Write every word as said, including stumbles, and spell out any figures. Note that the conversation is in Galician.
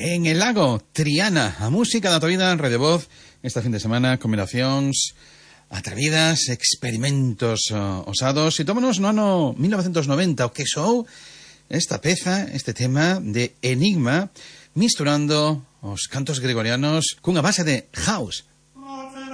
en el lago, Triana, a música da tua vida en Radio Voz. Esta fin de semana, combinacións atrevidas, experimentos uh, osados. E tómanos no ano mil novecientos noventa, o que soou esta peza, este tema de Enigma, misturando os cantos gregorianos cunha base de house.